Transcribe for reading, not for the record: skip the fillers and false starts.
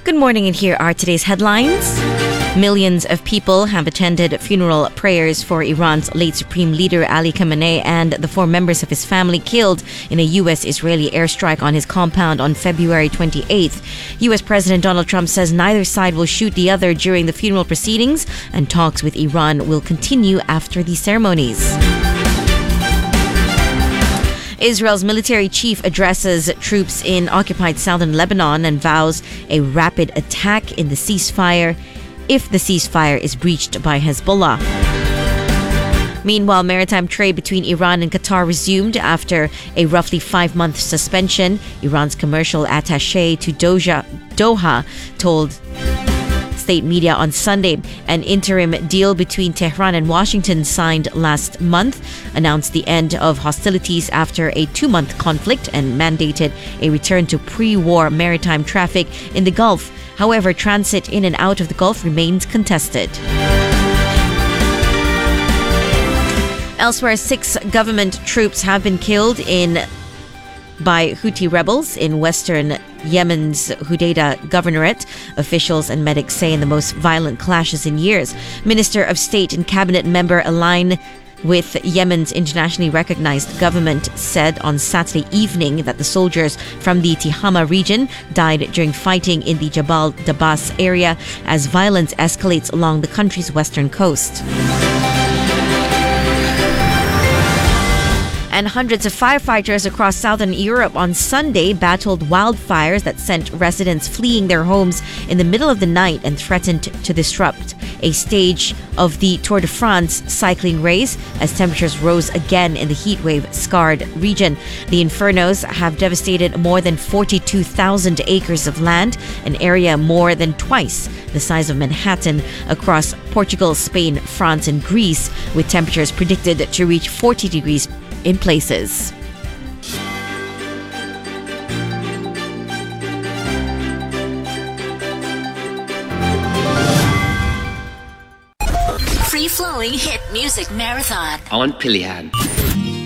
Good morning, and here are today's headlines. Millions of people have attended funeral prayers for Iran's late Supreme Leader Ali Khamenei and the 4 members of his family killed in a U.S.-Israeli airstrike on his compound on February 28th. U.S. President Donald Trump says neither side will shoot the other during the funeral proceedings, and talks with Iran will continue after the ceremonies. Israel's military chief addresses troops in occupied southern Lebanon and vows a rapid attack in the ceasefire if the ceasefire is breached by Hezbollah. Meanwhile, maritime trade between Iran and Qatar resumed after a roughly 5-month suspension. Iran's commercial attaché to Doha told state media on Sunday. An interim deal between Tehran and Washington signed last month announced the end of hostilities after a 2-month conflict and mandated a return to pre-war maritime traffic in the Gulf. However, transit in and out of the Gulf remains contested. Elsewhere, 6 government troops have been killed by Houthi rebels in western Yemen's Hudaydah Governorate, officials and medics say, in the most violent clashes in years. Minister of State and cabinet member aligned with Yemen's internationally recognized government said on Saturday evening that the soldiers from the Tihama region died during fighting in the Jabal Dabas area as violence escalates along the country's western coast. And hundreds of firefighters across southern Europe on Sunday battled wildfires that sent residents fleeing their homes in the middle of the night and threatened to disrupt a stage of the Tour de France cycling race as temperatures rose again in the heatwave-scarred region. The infernos have devastated more than 42,000 acres of land, an area more than twice the size of Manhattan, across Portugal, Spain, France, and Greece, with temperatures predicted to reach 40 degrees in places. Free-flowing hit music marathon on Pilihan.